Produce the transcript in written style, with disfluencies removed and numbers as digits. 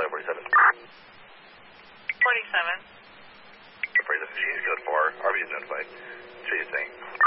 Flight 47. 47. Appraise the machine, code 4. RV is notified. See you soon.